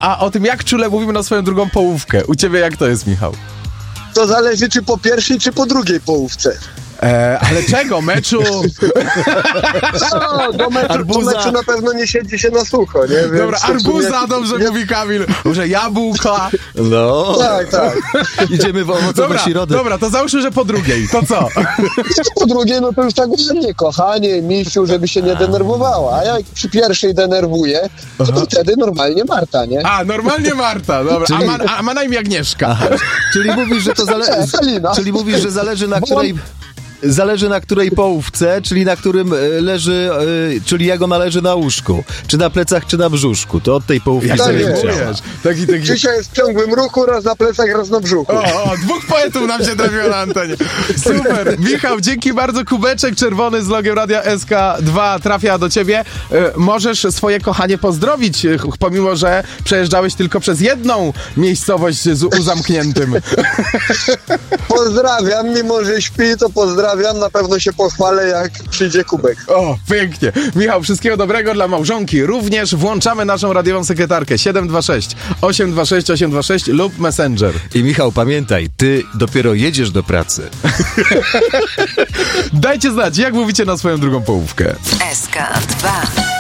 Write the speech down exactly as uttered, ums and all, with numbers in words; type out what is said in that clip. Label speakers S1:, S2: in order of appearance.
S1: a o tym, jak czule mówimy na swoją drugą połówkę. U ciebie jak to jest, Michał?
S2: To zależy, czy po pierwszej, czy po drugiej połówce.
S1: E, ale czego? Meczu?
S2: No, do meczu, do meczu na pewno nie siedzi się na sucho, nie? Więc
S1: Dobra, arbuza,
S2: nie,
S1: dobrze
S2: nie...
S1: mówi Kamil. Może jabłka.
S3: No.
S2: Tak, tak.
S3: Idziemy w owocowe
S1: Dobra,
S3: środy.
S1: dobra, to załóżmy, że po drugiej. To co?
S2: Po drugie, no to już tak ładnie, kochanie, misiu, żeby się nie denerwowała. A jak przy pierwszej denerwuje, to, to wtedy normalnie Marta, nie?
S1: A, normalnie Marta, dobra. A ma, a ma na imię Agnieszka.
S3: Aha. Czyli mówisz, że to zależy. Czyli mówisz, że zależy na której. Zależy na której połówce, czyli na którym y, leży, y, czyli jego należy na łóżku. Czy na plecach, czy na brzuszku. To od tej połówki
S1: Jak
S3: sobie
S1: tak
S3: działa.
S1: taki, taki...
S2: Dzisiaj jest w ciągłym ruchu, raz na plecach, raz na brzuchu.
S1: O, o, dwóch poetów nam się trafiło na antenie. Super. Michał, dzięki bardzo. Kubeczek czerwony z logiem Radia S K dwa trafia do ciebie. E, możesz swoje kochanie pozdrowić, e, pomimo że przejeżdżałeś tylko przez jedną miejscowość z u zamkniętym.
S2: Pozdrawiam, mimo że śpi, to pozdrawiam. Na pewno się pochwalę, jak przyjdzie kubek.
S1: O, pięknie. Michał, wszystkiego dobrego dla małżonki. Również włączamy naszą radiową sekretarkę siedem dwa sześć osiem dwa sześć osiem dwa sześć lub Messenger.
S3: I Michał, pamiętaj, ty dopiero jedziesz do pracy.
S1: Dajcie znać, jak mówicie na swoją drugą połówkę.
S4: S K dwa.